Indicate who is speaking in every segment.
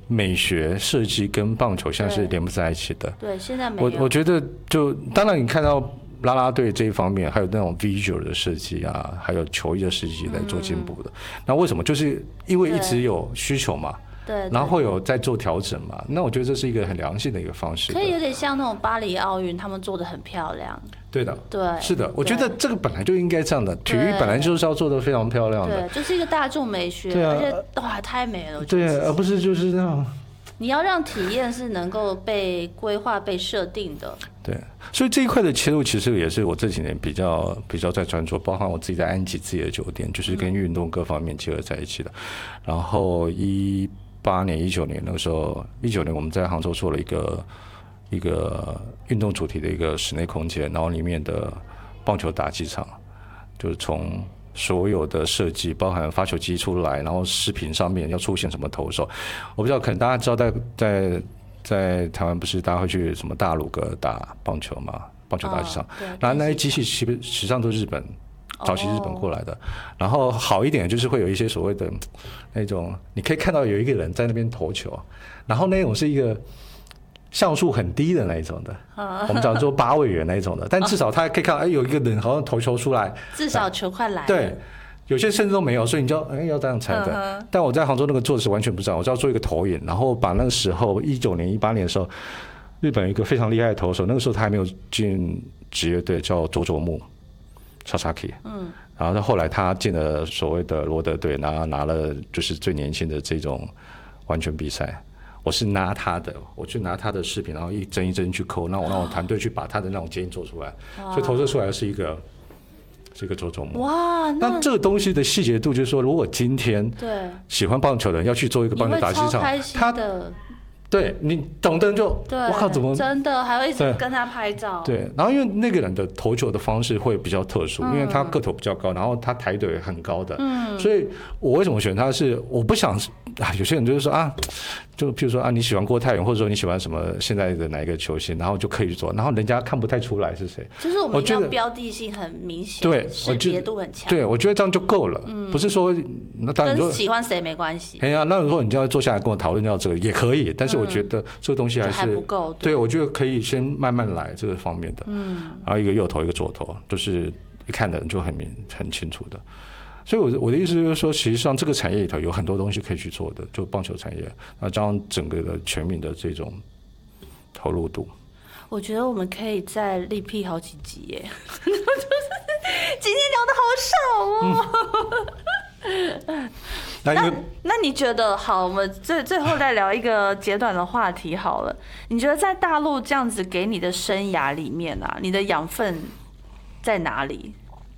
Speaker 1: 美学设计跟棒球现在是连不在一起的。
Speaker 2: 对，现在没有。
Speaker 1: 我觉得就当然你看到啦啦队这一方面，还有那种 visual 的设计啊，还有球衣的设计在做进步的。那为什么？就是因为一直有需求嘛。
Speaker 2: 对，
Speaker 1: 然后会有在做调整嘛？那我觉得这是一个很良性的一个方式，
Speaker 2: 可以有点像那种巴黎奥运，他们做的很漂亮。
Speaker 1: 对的，
Speaker 2: 对，
Speaker 1: 是的，我觉得这个本来就应该这样的，体育本来就是要做的非常漂亮的，
Speaker 2: 对，就是一个大众美学，而且哇，太美了，
Speaker 1: 对，而不是就是那种。
Speaker 2: 你要让体验是能够被规划、被设定的。
Speaker 1: 对，所以这一块的切入其实也是我这几年比较在专注，包含我自己在安吉自己的酒店，就是跟运动各方面结合在一起的。然后18年、19年那个时候，19年我们在杭州做了一个运动主题的一个室内空间，然后里面的棒球打击场，就是从所有的设计，包含发球机出来，然后视频上面要出现什么投手，我不知道，可能大家知道在台湾不是大家会去什么大鲁阁打棒球嘛，棒球打击场，然后那些机器实际上都是日本。早期日本过来的，然后好一点就是会有一些所谓的那种，你可以看到有一个人在那边投球，然后那种是一个像素很低的那一种的，我们讲做8位元那一种的，但至少他可以看到，有一个人好像投球出来，
Speaker 2: 至少球快来了。
Speaker 1: 对，有些甚至都没有，所以你就要这样猜的。但我在杭州那个做的是完全不这样，我就要做一个投影，然后把那个时候19年、18年的时候，日本有一个非常厉害的投手，那个时候他还没有进职业队，叫佐佐木。Sasaki， 然后后来他进了所谓的罗德队，然后拿了就是最年轻的这种完全比赛。我是我去拿他的视频，然后一帧一帧去抠，让我团队去把他的那种接应做出来，所以投射出来的是一个佐佐木。
Speaker 2: 哇，
Speaker 1: 那这个东西的细节度，就是说，如果今天喜欢棒球的人要去做一个棒球打击场，他的。对你懂的人就，我靠，怎么
Speaker 2: 真的还会一直跟他拍照？
Speaker 1: 对，然后因为那个人的投球的方式会比较特殊，因为他个头比较高，然后他抬腿很高的，所以我为什么选他是我不想有些人就是说就譬如说你喜欢郭泰源，或者说你喜欢什么现在的哪一个球星，然后就可以去做，然后人家看不太出来是谁，
Speaker 2: 就是我们要标的性很明显，
Speaker 1: 对，
Speaker 2: 识别度很强，
Speaker 1: 对，我觉得这样就够了，不是说那当然
Speaker 2: 跟喜欢谁没关系。
Speaker 1: 哎呀，那如果你就要坐下来跟我讨论到这个也可以，但是我觉得这个东西
Speaker 2: 还不够，
Speaker 1: 对，我觉得可以先慢慢来这个方面的，然后一个右投一个左投，就是一看的人就很清楚的。所以我的意思就是说，实际上这个产业里头有很多东西可以去做的，就棒球产业，那加上整个的全民的这种投入度。
Speaker 2: 我觉得我们可以再力辟好几集耶，今天聊得好少哦。那你觉得好？我们最后再聊一个简短的话题好了。你觉得在大陆这样子给你的生涯里面你的养分在哪里？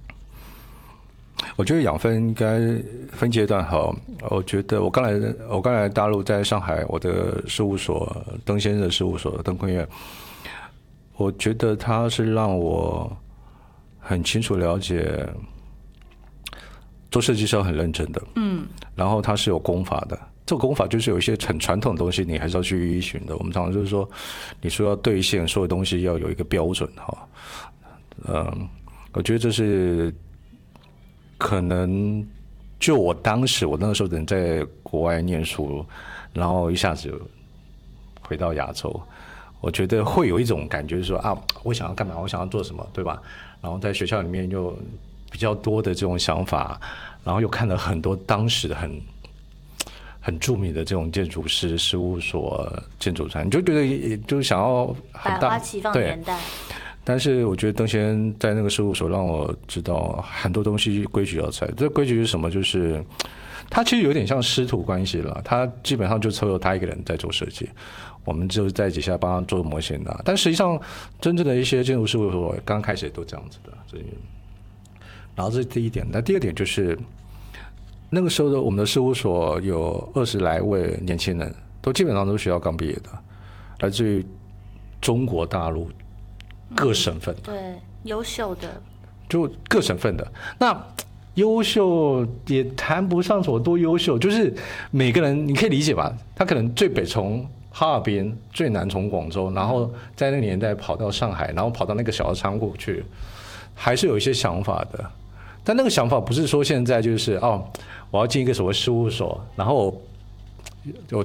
Speaker 1: 我觉得养分应该分阶段好。我觉得我刚来大陆，在上海我的事务所邓先生的事务所邓坤院，我觉得他是让我很清楚了解做设计是要很认真的，然后他是有功法的。这个功法就是有一些很传统的东西，你还是要去依循的。我们常常就是说，你说要兑现所有东西要有一个标准哈。我觉得这是可能就我那个时候人在国外念书，然后一下子回到亚洲，我觉得会有一种感觉，就是说我想要干嘛，我想要做什么，对吧？然后在学校里面又比较多的这种想法，然后又看了很多当时很著名的这种建筑师事务所建筑团，你就觉得就想要很大
Speaker 2: 百花齐放年代。
Speaker 1: 但是我觉得邓先生在那个事务所让我知道很多东西规矩要在。这规矩是什么？就是他其实有点像师徒关系了，他基本上就只有他一个人在做设计，我们就是在底下帮他做模型的。但实际上真正的一些建筑事务所刚开始也都这样子的。然后这是第一点。那第二点就是那个时候的我们的事务所有20来位年轻人，都基本上都是学校刚毕业的，来自于中国大陆各省份，
Speaker 2: 对，优秀的，
Speaker 1: 就各省份的。那优秀也谈不上什么多优秀，就是每个人你可以理解吧，他可能最北从哈尔滨，最南从广州，然后在那个年代跑到上海，然后跑到那个小的仓库去，还是有一些想法的。但那个想法不是说现在就是我要进一个所谓事务所，然后我